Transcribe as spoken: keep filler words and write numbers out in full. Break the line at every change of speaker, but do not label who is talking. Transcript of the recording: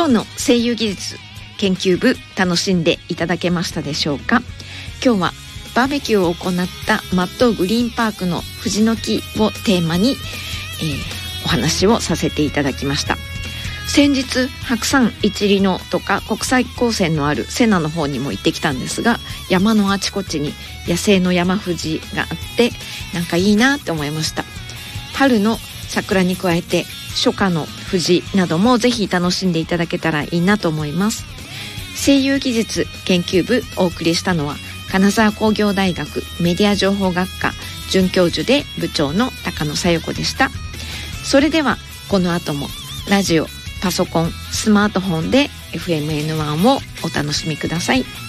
今日の声優技術研究部楽しんでいただけましたでしょうか。今日はバーベキューを行ったマットグリーンパークの藤の木をテーマに、えー、お話をさせていただきました。先日白山一里野とか国際高専のある瀬名の方にも行ってきたんですが、山のあちこちに野生の山藤があってなんかいいなって思いました。春の桜に加えて初夏の藤などもぜひ楽しんでいただけたらいいなと思います。声優技術研究部お送りしたのは金沢工業大学メディア情報学科准教授で部長の高野小夜子でした。それではこの後もラジオ、パソコン、スマートフォンで エフエムエヌワン をお楽しみください。